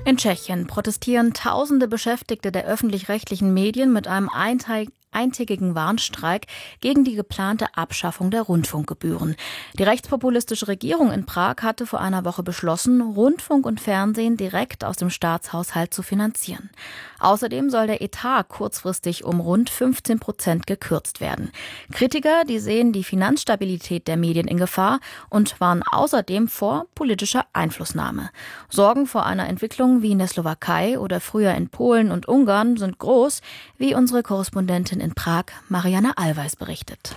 In Tschechien protestieren tausende Beschäftigte der öffentlich-rechtlichen Medien mit einem eintägigen Warnstreik gegen die geplante Abschaffung der Rundfunkgebühren. Die rechtspopulistische Regierung in Prag hatte vor einer Woche beschlossen, Rundfunk und Fernsehen direkt aus dem Staatshaushalt zu finanzieren. Außerdem soll der Etat kurzfristig um rund 15% gekürzt werden. Kritiker, die sehen die Finanzstabilität der Medien in Gefahr und warnen außerdem vor politischer Einflussnahme. Sorgen vor einer Entwicklung wie in der Slowakei oder früher in Polen und Ungarn sind groß, wie unsere Korrespondentin in Prag, Marianna Allweis, berichtet.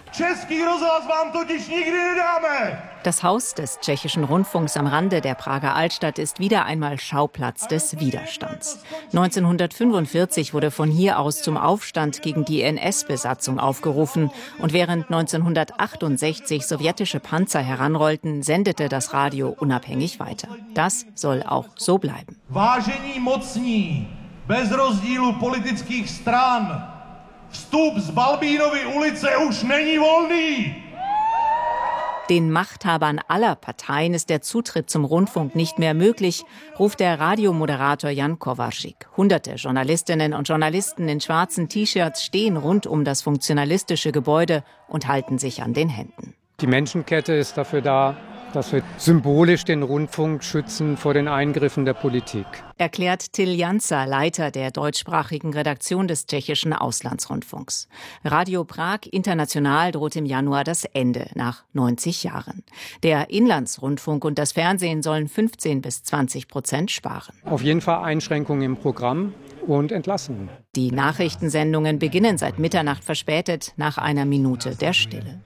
Das Haus des tschechischen Rundfunks am Rande der Prager Altstadt ist wieder einmal Schauplatz des Widerstands. 1945 wurde von hier aus zum Aufstand gegen die NS-Besatzung aufgerufen. Und während 1968 sowjetische Panzer heranrollten, sendete das Radio unabhängig weiter. Das soll auch so bleiben. Vážení mocní, bez rozdílu politických stran, vstup z Balbínovy ulice už není volný. Den Machthabern aller Parteien ist der Zutritt zum Rundfunk nicht mehr möglich, ruft der Radiomoderator Jan Kovařík. Hunderte Journalistinnen und Journalisten in schwarzen T-Shirts stehen rund um das funktionalistische Gebäude und halten sich an den Händen. Die Menschenkette ist dafür da, dass wir symbolisch den Rundfunk schützen vor den Eingriffen der Politik. Erklärt Till Jansa, Leiter der deutschsprachigen Redaktion des tschechischen Auslandsrundfunks. Radio Prag International droht im Januar das Ende nach 90 Jahren. Der Inlandsrundfunk und das Fernsehen sollen 15-20% sparen. Auf jeden Fall Einschränkungen im Programm und Entlassungen. Die Nachrichtensendungen beginnen seit Mitternacht verspätet nach einer Minute der Stille.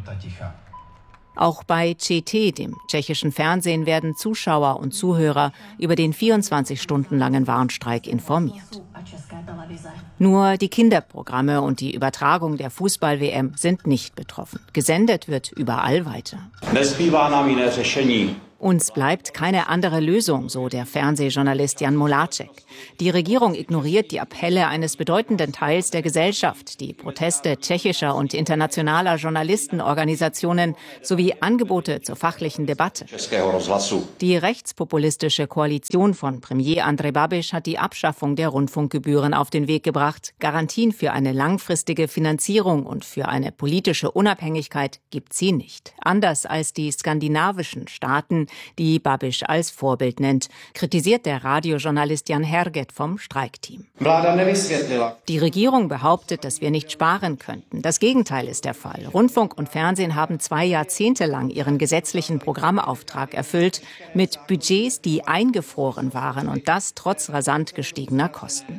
Auch bei ČT, dem tschechischen Fernsehen, werden Zuschauer und Zuhörer über den 24 Stunden langen Warnstreik informiert. Nur die Kinderprogramme und die Übertragung der Fußball-WM sind nicht betroffen. Gesendet wird überall weiter. Uns bleibt keine andere Lösung, so der Fernsehjournalist Jan Moláček. Die Regierung ignoriert die Appelle eines bedeutenden Teils der Gesellschaft, die Proteste tschechischer und internationaler Journalistenorganisationen sowie Angebote zur fachlichen Debatte. Die rechtspopulistische Koalition von Premier Andrej Babiš hat die Abschaffung der Rundfunkgebühren auf den Weg gebracht. Garantien für eine langfristige Finanzierung und für eine politische Unabhängigkeit gibt sie nicht. Anders als die skandinavischen Staaten, die Babiš als Vorbild nennt, kritisiert der Radiojournalist Jan Herget vom Streikteam. Die Regierung behauptet, dass wir nicht sparen könnten. Das Gegenteil ist der Fall. Rundfunk und Fernsehen haben 2 Jahrzehnte lang ihren gesetzlichen Programmauftrag erfüllt, mit Budgets, die eingefroren waren, und das trotz rasant gestiegener Kosten.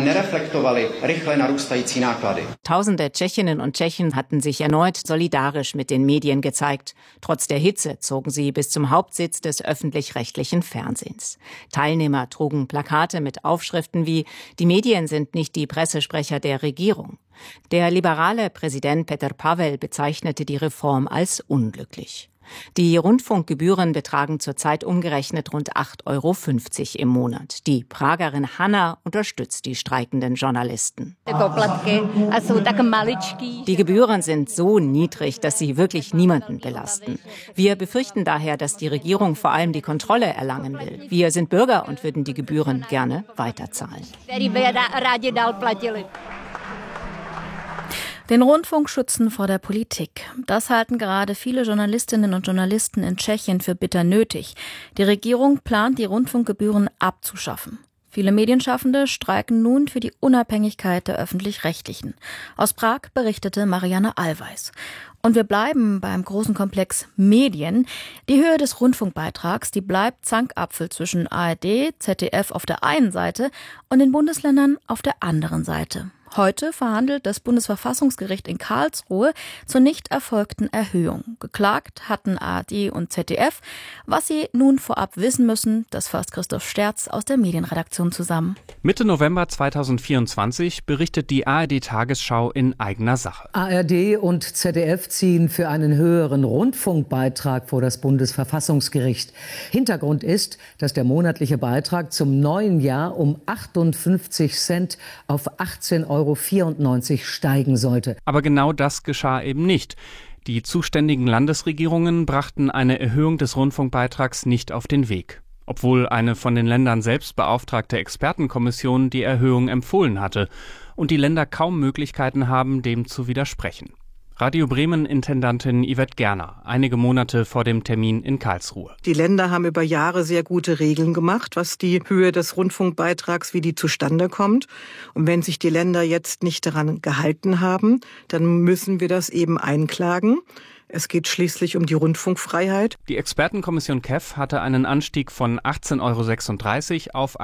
Tausende Tschechinnen und Tschechen hatten sich erneut solidarisch mit den Medien gezeigt. Trotz der Hitze zogen sie bis zum Hauptsitz des öffentlich-rechtlichen Fernsehens. Teilnehmer trugen Plakate mit Aufschriften wie „Die Medien sind nicht die Pressesprecher der Regierung". Der liberale Präsident Petr Pavel bezeichnete die Reform als unglücklich. Die Rundfunkgebühren betragen zurzeit umgerechnet rund 8,50 € im Monat. Die Pragerin Hanna unterstützt die streikenden Journalisten. Die Gebühren sind so niedrig, dass sie wirklich niemanden belasten. Wir befürchten daher, dass die Regierung vor allem die Kontrolle erlangen will. Wir sind Bürger und würden die Gebühren gerne weiterzahlen. Den Rundfunk schützen vor der Politik. Das halten gerade viele Journalistinnen und Journalisten in Tschechien für bitter nötig. Die Regierung plant, die Rundfunkgebühren abzuschaffen. Viele Medienschaffende streiken nun für die Unabhängigkeit der Öffentlich-Rechtlichen. Aus Prag berichtete Marianna Allweis. Und wir bleiben beim großen Komplex Medien. Die Höhe des Rundfunkbeitrags, die bleibt Zankapfel zwischen ARD, ZDF auf der einen Seite und den Bundesländern auf der anderen Seite. Heute verhandelt das Bundesverfassungsgericht in Karlsruhe zur nicht erfolgten Erhöhung. Geklagt hatten ARD und ZDF. Was sie nun vorab wissen müssen, das fasst Christoph Sterz aus der Medienredaktion zusammen. Mitte November 2024 berichtet die ARD-Tagesschau in eigener Sache. ARD und ZDF ziehen für einen höheren Rundfunkbeitrag vor das Bundesverfassungsgericht. Hintergrund ist, dass der monatliche Beitrag zum neuen Jahr um 58 Cent auf 18,94 € steigen sollte. Aber genau das geschah eben nicht. Die zuständigen Landesregierungen brachten eine Erhöhung des Rundfunkbeitrags nicht auf den Weg. obwohl eine von den Ländern selbst beauftragte Expertenkommission die Erhöhung empfohlen hatte und die Länder kaum Möglichkeiten haben, dem zu widersprechen. Radio Bremen-Intendantin Yvette Gerner, einige Monate vor dem Termin in Karlsruhe. Die Länder haben über Jahre sehr gute Regeln gemacht, was die Höhe des Rundfunkbeitrags, wie die zustande kommt. Und wenn sich die Länder jetzt nicht daran gehalten haben, dann müssen wir das eben einklagen. Es geht schließlich um die Rundfunkfreiheit. Die Expertenkommission KEF hatte einen Anstieg von 18,36 € auf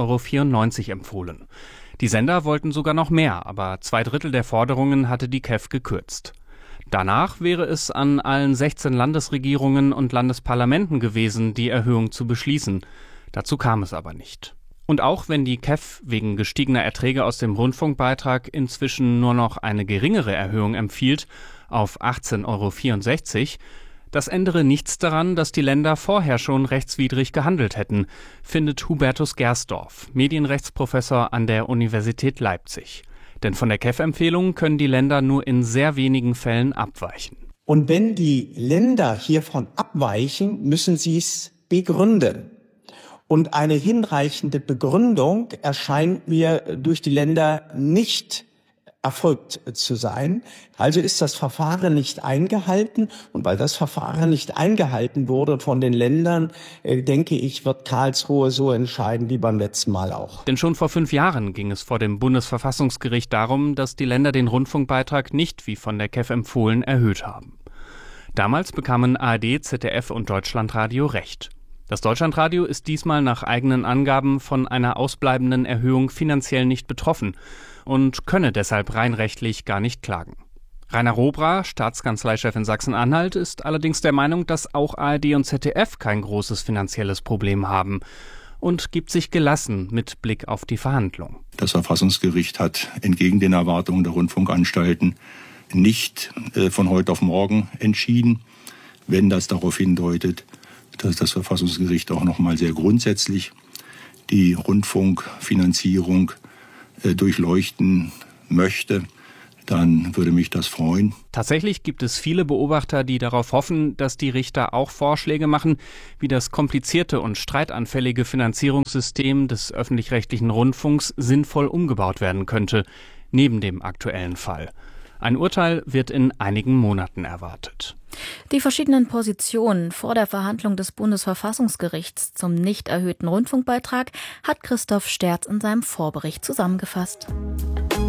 18,94 € empfohlen. Die Sender wollten sogar noch mehr, aber 2/3 der Forderungen hatte die KEF gekürzt. Danach wäre es an allen 16 Landesregierungen und Landesparlamenten gewesen, die Erhöhung zu beschließen. Dazu kam es aber nicht. Und auch wenn die KEF wegen gestiegener Erträge aus dem Rundfunkbeitrag inzwischen nur noch eine geringere Erhöhung empfiehlt, auf 18,64 €, das ändere nichts daran, dass die Länder vorher schon rechtswidrig gehandelt hätten, findet Hubertus Gersdorf, Medienrechtsprofessor an der Universität Leipzig. Denn von der KEF-Empfehlung können die Länder nur in sehr wenigen Fällen abweichen. Und wenn die Länder hiervon abweichen, müssen sie es begründen. Und eine hinreichende Begründung erscheint mir durch die Länder nicht erfolgt zu sein. Also ist das Verfahren nicht eingehalten. Und weil das Verfahren nicht eingehalten wurde von den Ländern, denke ich, wird Karlsruhe so entscheiden wie beim letzten Mal auch. Denn schon vor 5 Jahren ging es vor dem Bundesverfassungsgericht darum, dass die Länder den Rundfunkbeitrag nicht, wie von der KEF empfohlen, erhöht haben. Damals bekamen ARD, ZDF und Deutschlandradio Recht. Das Deutschlandradio ist diesmal nach eigenen Angaben von einer ausbleibenden Erhöhung finanziell nicht betroffen und könne deshalb rein rechtlich gar nicht klagen. Rainer Robra, Staatskanzleichef in Sachsen-Anhalt, ist allerdings der Meinung, dass auch ARD und ZDF kein großes finanzielles Problem haben und gibt sich gelassen mit Blick auf die Verhandlung. Das Verfassungsgericht hat entgegen den Erwartungen der Rundfunkanstalten nicht von heute auf morgen entschieden, wenn das darauf hindeutet, dass das Verfassungsgericht auch noch mal sehr grundsätzlich die Rundfunkfinanzierung durchleuchten möchte, dann würde mich das freuen. Tatsächlich gibt es viele Beobachter, die darauf hoffen, dass die Richter auch Vorschläge machen, wie das komplizierte und streitanfällige Finanzierungssystem des öffentlich-rechtlichen Rundfunks sinnvoll umgebaut werden könnte, neben dem aktuellen Fall. Ein Urteil wird in einigen Monaten erwartet. Die verschiedenen Positionen vor der Verhandlung des Bundesverfassungsgerichts zum nicht erhöhten Rundfunkbeitrag hat Christoph Sterz in seinem Vorbericht zusammengefasst.